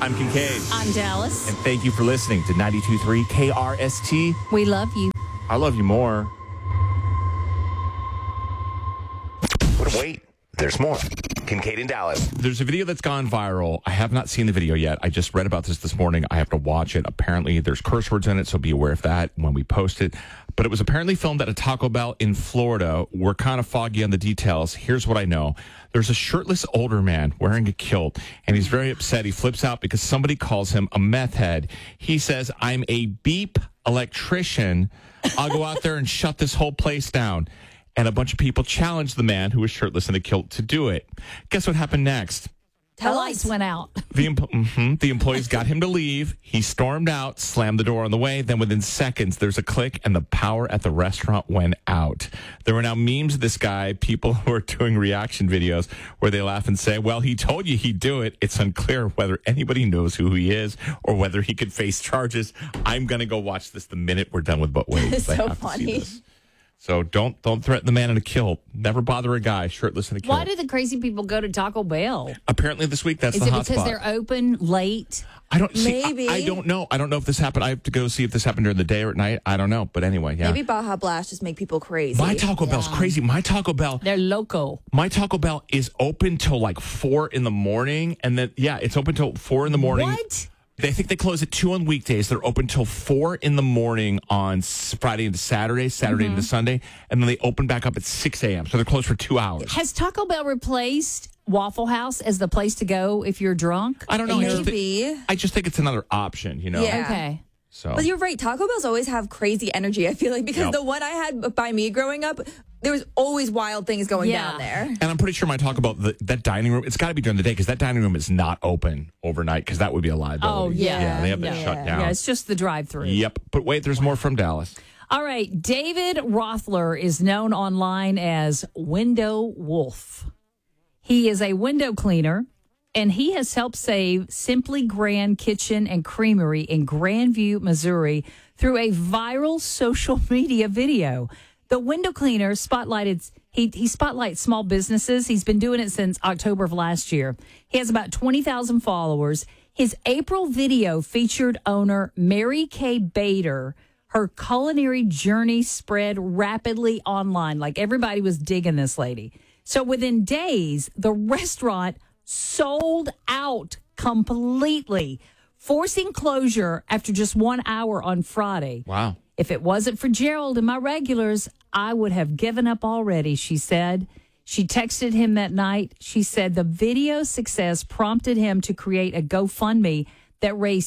I'm Kincaid. I'm Dallas. And thank you for listening to 92.3 KRST. We love you. I love you more. But wait, there's more. Kincaid and Dallas. There's a video that's gone viral. I have not seen the video yet. I just read about this morning. I have to watch it. Apparently, there's curse words in it, so be aware of that when we post it. But it was apparently filmed at a Taco Bell in Florida. We're kind of foggy on the details. Here's what I know. There's a shirtless older man wearing a kilt, and he's very upset. He flips out because somebody calls him a meth head. He says, I'm a beep electrician. I'll go out there and shut this whole place down. And a bunch of people challenged the man who was shirtless in a kilt to do it. Guess what happened next? The lights went out. The employees got him to leave. He stormed out, slammed the door on the way. Then within seconds, there's a click and the power at the restaurant went out. There were now memes of this guy, people who are doing reaction videos where they laugh and say, well, he told you he'd do it. It's unclear whether anybody knows who he is or whether he could face charges. I'm going to go watch this the minute we're done with But Wait. It's so funny. So don't threaten the man in a kilt. Never bother a guy shirtless in a kilt. Why do the crazy people go to Taco Bell? Apparently this week that's Is the it hot because spot. they're open late? I don't see. Maybe. I don't know. I don't know if this happened. I have to go see if this happened during the day or at night. I don't know. But anyway, yeah. Maybe Baja Blast just make people crazy. My Taco Bell's crazy. My Taco Bell is open till like 4 in the morning, and then it's open till 4 in the morning. What? They think they close at 2 on weekdays. They're open till 4 in the morning on Friday into Saturday, into Sunday, and then they open back up at 6 a.m. So they're closed for 2 hours. Has Taco Bell replaced Waffle House as the place to go if you're drunk? I don't know. Maybe. I just think it's another option, you know? Yeah. Okay. So. But you're right. Taco Bells always have crazy energy, I feel like, because the one I had by me growing up, there was always wild things going down there. And I'm pretty sure my talk about that dining room, it's got to be during the day because that dining room is not open overnight because that would be a liability. Oh, yeah. Yeah, they have it shut down. Yeah, it's just the drive-through. Yep. But wait, there's more from Dallas. All right. David Rothler is known online as Window Wolf. He is a window cleaner, and he has helped save Simply Grand Kitchen and Creamery in Grandview, Missouri through a viral social media video. The window cleaner spotlighted, he spotlights small businesses. He's been doing it since October of last year. He has about 20,000 followers. His April video featured owner Mary Kay Bader. Her culinary journey spread rapidly online. Like everybody was digging this lady. So within days, the restaurant sold out completely, forcing closure after just 1 hour on Friday. Wow. If it wasn't for Gerald and my regulars, I would have given up already, she said. She texted him that night. She said the video success prompted him to create a GoFundMe that raised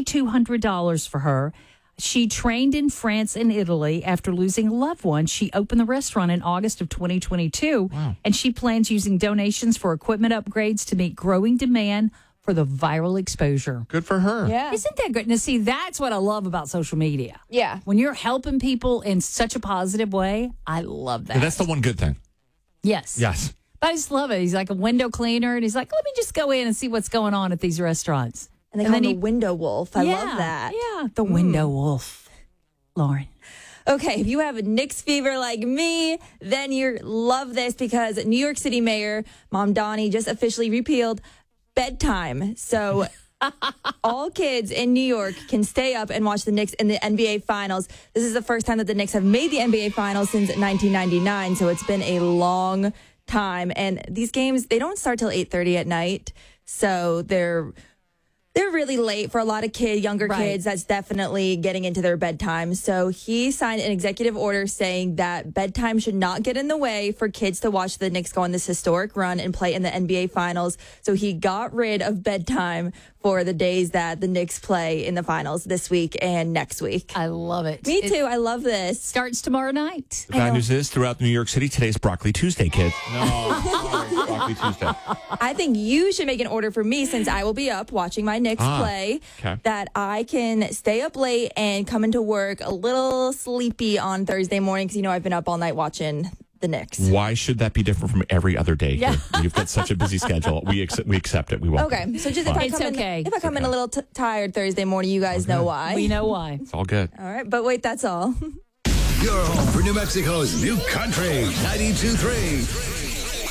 $6,200 for her. She trained in France and Italy after losing a loved one. She opened the restaurant in August of 2022, and she plans using donations for equipment upgrades to meet growing demand for the viral exposure. Good for her. Yeah. Isn't that good? Now, see, that's what I love about social media. Yeah. When you're helping people in such a positive way, I love that. That's the one good thing. Yes. Yes. But I just love it. He's like a window cleaner, and he's like, let me just go in and see what's going on at these restaurants. And they call him the Window Wolf. I love that. Yeah, the Window Wolf. Lauren. Okay, if you have a Knicks fever like me, then you love this because New York City Mayor Mamdani just officially repealed bedtime. So all kids in New York can stay up and watch the Knicks in the NBA Finals. This is the first time that the Knicks have made the NBA Finals since 1999, so it's been a long time. And these games, they don't start till 8:30 at night, so they're really late for a lot of younger kids. That's definitely getting into their bedtime. So he signed an executive order saying that bedtime should not get in the way for kids to watch the Knicks go on this historic run and play in the NBA Finals. So he got rid of bedtime for the days that the Knicks play in the finals this week and next week. I love it. Me too. I love this. Starts tomorrow night. The bad news is, throughout New York City, today's Broccoli Tuesday, kids. No, sorry, Broccoli Tuesday. I think you should make an order for me since I will be up watching my Knicks play, that I can stay up late and come into work a little sleepy on Thursday morning because, I've been up all night watching the Knicks. Why should that be different from every other day? Yeah. You've got such a busy schedule. We accept it. We won't. Okay, so just if I come in a little tired Thursday morning, you guys know why. We know why. It's all good. All right, but wait, that's all. Your home for New Mexico's new country, 92.3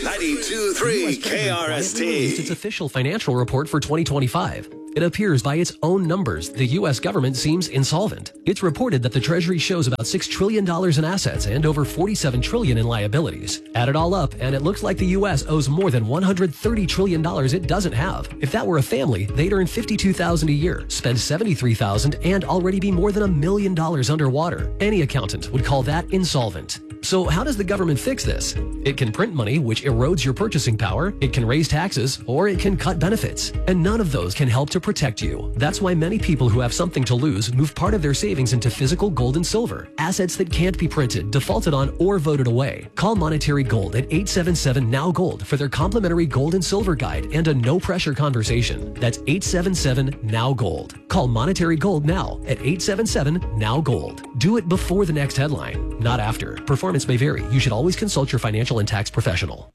92.3 KRST. Released its official financial report for 2025. It appears by its own numbers, the U.S. government seems insolvent. It's reported that the Treasury shows about $6 trillion in assets and over $47 trillion in liabilities. Add it all up, and it looks like the U.S. owes more than $130 trillion it doesn't have. If that were a family, they'd earn $52,000 a year, spend $73,000, and already be more than $1 million underwater. Any accountant would call that insolvent. So how does the government fix this? It can print money, which erodes your purchasing power, it can raise taxes, or it can cut benefits. And none of those can help to protect you. That's why many people who have something to lose move part of their savings into physical gold and silver, assets that can't be printed, defaulted on, or voted away. Call Monetary Gold at 877-NOW-GOLD for their complimentary gold and silver guide and a no-pressure conversation. That's 877-NOW-GOLD. Call Monetary Gold now at 877-NOW-GOLD. Do it before the next headline, not after. Performance may vary. You should always consult your financial and tax professional.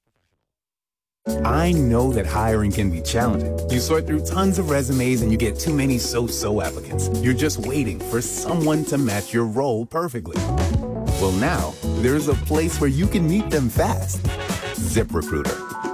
I know that hiring can be challenging. You sort through tons of resumes and you get too many so-so applicants. You're just waiting for someone to match your role perfectly. Well, now, there's a place where you can meet them fast. ZipRecruiter.